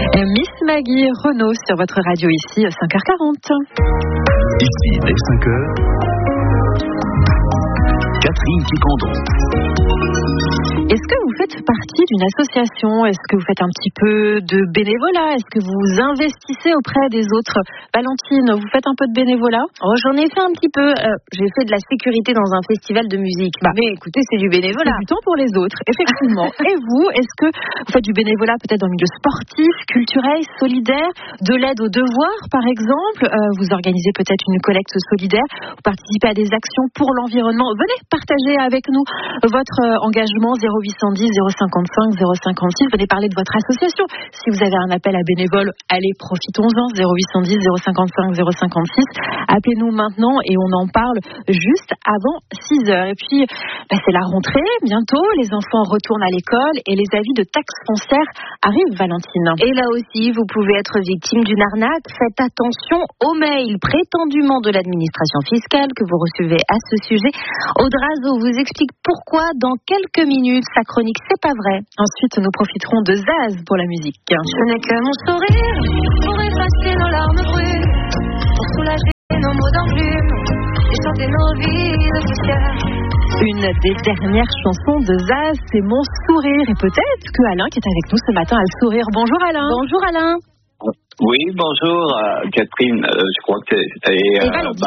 Miss Maggie Renaud sur votre radio ici, 5h40. Ici, dès 5h, Catherine Picandon. Est-ce que vous faites partie d'une association? Est-ce que vous faites un petit peu de bénévolat? Est-ce que vous investissez auprès des autres? Valentine, vous faites un peu de bénévolat? J'en ai fait un petit peu. J'ai fait de la sécurité dans un festival de musique. Mais écoutez, c'est du bénévolat. C'est du temps pour les autres, effectivement. Et vous, est-ce que vous faites du bénévolat peut-être dans le milieu sportif, culturel, solidaire, de l'aide aux devoirs par exemple? Vous organisez peut-être une collecte solidaire, vous participez à des actions pour l'environnement. Venez partager avec nous votre engagement 0810 055 056. Venez parler de votre association. Si vous avez un appel à bénévoles, allez, profitons-en. 0810 055 056. Appelez-nous maintenant et on en parle juste avant 6h. Et puis, c'est la rentrée bientôt. Les enfants retournent à l'école et les avis de taxes foncières arrivent, Valentine. Et là aussi, vous pouvez être victime d'une arnaque. Faites attention aux mails prétendument de l'administration fiscale que vous recevez à ce sujet. Odrazo vous explique pourquoi dans quelques minutes. Sa chronique, c'est pas vrai. Ensuite, nous profiterons de Zaz pour la musique. Je n'ai que mon sourire pour effacer nos larmes brûles, pour soulager nos mots d'enclume et chanter nos vies de poussière. Une des dernières chansons de Zaz, c'est Mon sourire. Et peut-être que Alain, qui est avec nous ce matin, a le sourire. Bonjour Alain. Bonjour Alain. Oui, bonjour Catherine. Je crois que j'ai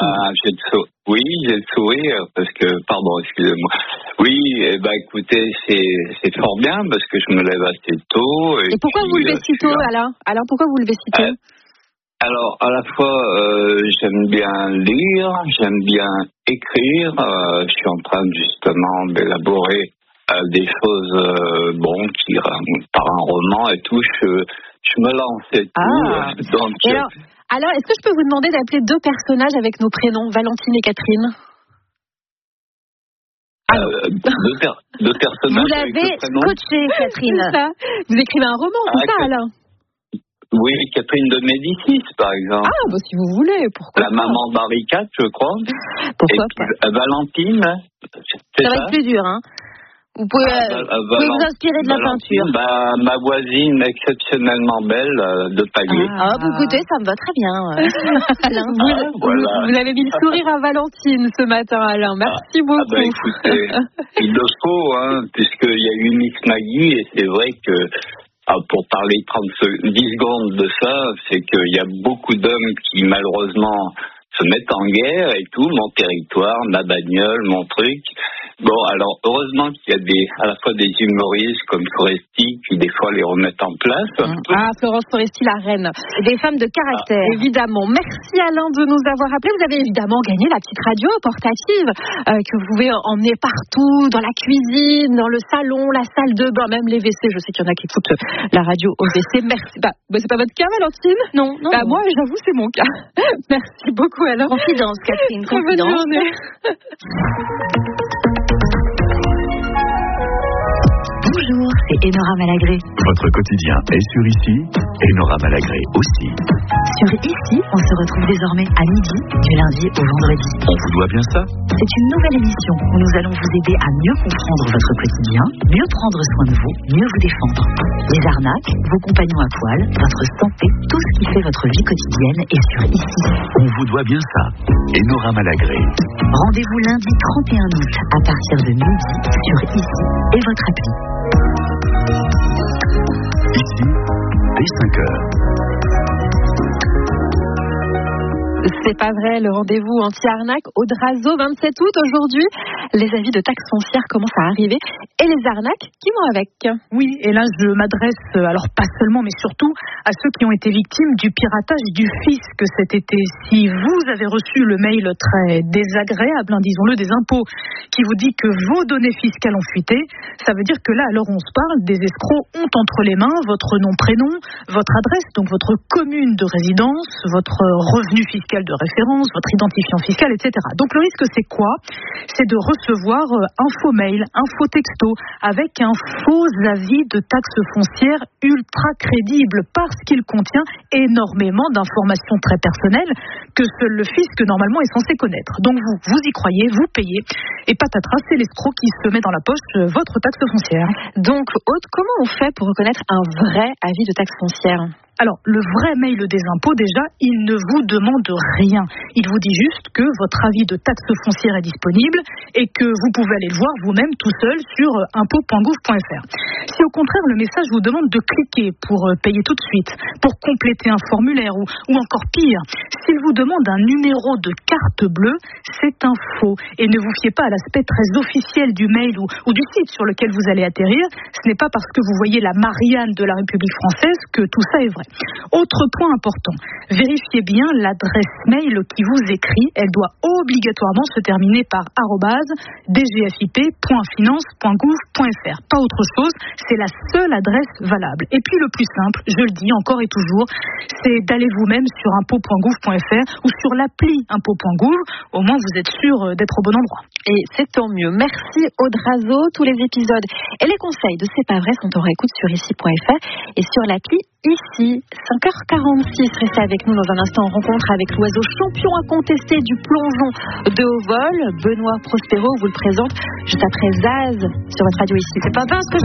le sourire parce que, pardon, excusez-moi. Oui, écoutez, c'est fort bien parce que je me lève assez tôt. Et pourquoi vous levez si tôt, Alain? Alain, pourquoi vous levez si tôt? Alors, à la fois, j'aime bien lire, j'aime bien écrire. Je suis en train justement d'élaborer des choses, qui par un roman et tout. Je me lance et tout. Donc, alors, est-ce que je peux vous demander d'appeler deux personnages avec nos prénoms, Valentine et Catherine? Deux personnages. Vous l'avez scotché, Catherine. C'est ça. Vous écrivez un roman, c'est ça, Alain? Oui, Catherine de Médicis, par exemple. Si vous voulez, pourquoi la pas. maman barricade, je crois. Pourquoi et puis, Valentine, c'est ça va être plus dur, hein. Vous pouvez vous inspirer de la peinture. Ma voisine exceptionnellement belle de palier. Écoutez, ça me va très bien. Alain. Vous avez mis le sourire à Valentine ce matin, Alain. Merci beaucoup. Écoutez, il le faut, puisqu'il y a eu Miss Maggie et c'est vrai que pour parler 10 secondes de ça, c'est qu'il y a beaucoup d'hommes qui malheureusement se mettent en guerre et tout, mon territoire, ma bagnole, mon truc. Bon, alors, heureusement qu'il y a à la fois des humoristes comme Foresti qui, des fois, les remettent en place. Florence Foresti, la reine. Des femmes de caractère. Évidemment. Merci, Alain, de nous avoir appelés. Vous avez évidemment gagné la petite radio portative que vous pouvez emmener partout, dans la cuisine, dans le salon, la salle de bain, même les WC. Je sais qu'il y en a qui écoutent la radio au WC. Merci. C'est pas votre cas, Valentine? Non. Moi, j'avoue, c'est mon cas. Merci beaucoup, Alain. Confidence, Catherine. Très bonne journée. Bonjour, c'est Enora Malagré. Votre quotidien est sur Ici, Enora Malagré aussi. Sur Ici, on se retrouve désormais à midi, du lundi au vendredi. On vous doit bien ça? C'est une nouvelle émission où nous allons vous aider à mieux comprendre votre quotidien, mieux prendre soin de vous, mieux vous défendre. Les arnaques, vos compagnons à poil, votre santé, tout ce qui fait votre vie quotidienne est sur Ici. On vous doit bien ça. Enora Malagré. Rendez-vous lundi 31 août à partir de midi sur Ici et votre appli. Ici, dès 5h. C'est pas vrai, le rendez-vous anti-arnaque Odrazo 27 août. Aujourd'hui, les avis de taxes foncières commencent à arriver et les arnaques qui vont avec. Oui, et là je m'adresse, alors pas seulement, mais surtout à ceux qui ont été victimes du piratage du fisc cet été. Si vous avez reçu le mail très désagréable, disons-le, des impôts, qui vous dit que vos données fiscales ont fuité, ça veut dire que là, à l'heure où on se parle, des escrocs ont entre les mains votre nom, prénom, votre adresse, donc votre commune de résidence, votre revenu fiscal de référence, votre identifiant fiscal, etc. Donc le risque, c'est quoi? C'est de recevoir un faux mail, un faux texto, avec un faux avis de taxe foncière ultra crédible, parce qu'il contient énormément d'informations très personnelles que seul le fisc, normalement, est censé connaître. Donc vous y croyez, vous payez, et patatras, c'est l'escroc qui se met dans la poche votre taxe foncière. Donc, Aude, comment on fait pour reconnaître un vrai avis de taxe foncière? Alors, le vrai mail des impôts, déjà, il ne vous demande rien. Il vous dit juste que votre avis de taxe foncière est disponible et que vous pouvez aller le voir vous-même tout seul sur impôts.gouv.fr. Si au contraire, le message vous demande de cliquer pour payer tout de suite, pour compléter un formulaire ou encore pire, s'il vous demande un numéro de carte bleue, c'est un faux. Et ne vous fiez pas à l'aspect très officiel du mail ou du site sur lequel vous allez atterrir. Ce n'est pas parce que vous voyez la Marianne de la République française que tout ça est vrai. Autre point important, vérifiez bien l'adresse mail qui vous écrit. Elle doit obligatoirement se terminer par @dgfip.finance.gouv.fr. Pas autre chose, c'est la seule adresse valable. Et puis le plus simple, je le dis encore et toujours, c'est d'aller vous-même sur impôts.gouv.fr ou sur l'appli impôts.gouv. Au moins vous êtes sûr d'être au bon endroit. Et c'est tant mieux. Merci Aude Razeau. Tous les épisodes et les conseils de C'est pas vrai sont en réécoute sur ici.fr et sur l'appli Ici. 5h46. Restez avec nous dans un instant en rencontre avec l'oiseau champion incontesté du plongeon de haut vol. Benoît Prospero vous le présente juste après Zaz sur votre radio Ici. C'est pas parce que